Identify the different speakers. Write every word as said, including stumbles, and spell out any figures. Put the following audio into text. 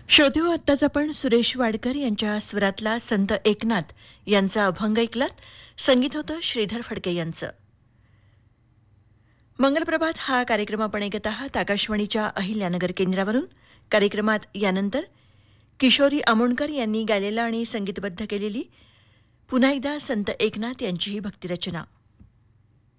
Speaker 1: श्रोते हो, आत्ताच आपण सुरेश वाडकर यांच्या स्वरातला संत एकनाथ यांचा अभंग ऐकलात. संगीत होतं श्रीधर फडके यांचं. मंगलप्रभात हा कार्यक्रम आपण ऐकत आहात आकाशवाणीच्या अहिल्यानगर केंद्रावरून. कार्यक्रमात यानंतर किशोरी आमोणकर यांनी गायलेला आणि संगीतबद्ध केलेली पुन्हा एकदा संत एकनाथ यांची ही भक्तिरचना.